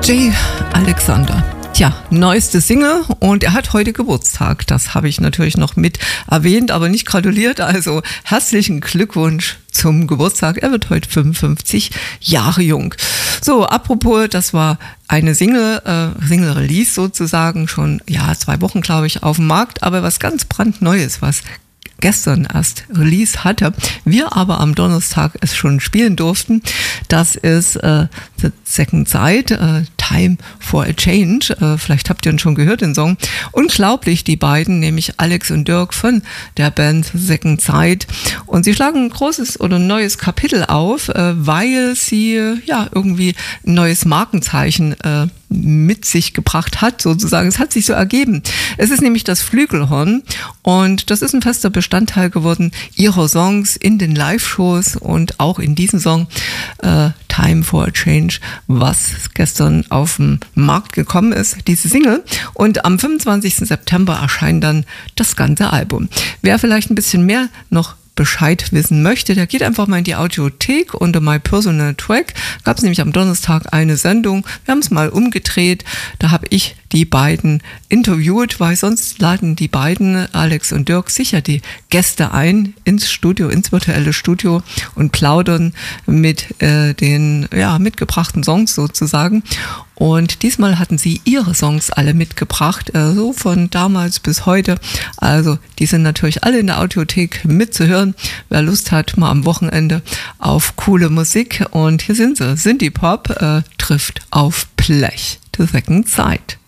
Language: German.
Jay Alexander. Tja, neueste Single und er hat heute Geburtstag. Das habe ich natürlich noch mit erwähnt, aber nicht gratuliert. Also herzlichen Glückwunsch zum Geburtstag. Er wird heute 55 Jahre jung. So, apropos, das war eine Single-Release sozusagen, schon 2 Wochen, glaube ich, auf dem Markt. Aber was ganz brandneues, was gestern erst Release hatte, wir aber am Donnerstag es schon spielen durften. Das ist The Second Side, Time for a Change. Vielleicht habt ihr ihn schon gehört, den Song. Unglaublich, die beiden, nämlich Alex und Dirk von der Band The Second Side. Und sie schlagen ein großes oder neues Kapitel auf, weil sie irgendwie ein neues Markenzeichen mit sich gebracht hat, sozusagen. Es hat sich so ergeben. Es ist nämlich das Flügelhorn und das ist ein fester Bestandteil geworden ihrer Songs in den Live-Shows und auch in diesem Song Time for a Change, was gestern auf den Markt gekommen ist, diese Single. Und am 25. September erscheint dann das ganze Album. Wer vielleicht ein bisschen mehr noch Bescheid wissen möchte, der geht einfach mal in die Audiothek unter My Personal Track. Gab es nämlich am Donnerstag eine Sendung. Wir haben es mal umgedreht. Da habe ich die beiden interviewt, weil sonst laden die beiden, Alex und Dirk, sicher die Gäste ein ins Studio, ins virtuelle Studio und plaudern mit den mitgebrachten Songs sozusagen. Und diesmal hatten sie ihre Songs alle mitgebracht, so von damals bis heute. Also die sind natürlich alle in der Audiothek mitzuhören. Wer Lust hat, mal am Wochenende auf coole Musik. Und hier sind sie. Synthie Pop trifft auf Blech. The Second Side.